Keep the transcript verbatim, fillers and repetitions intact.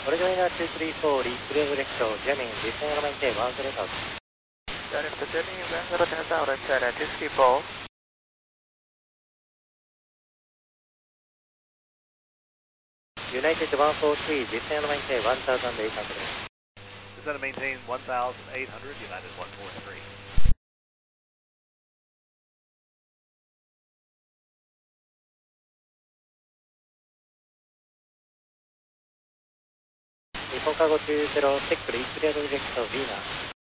Originator two three four, lead clear direction, jamming, descend and maintain one zero out. Got it for jamming, one zero ten out, and set at two three four. United one four three, descend and maintain one thousand eight hundred. Descend and maintain one thousand eight hundred, United one four three. 日本カゴにじゅう、テックリークリアドディレクト、ビーナー。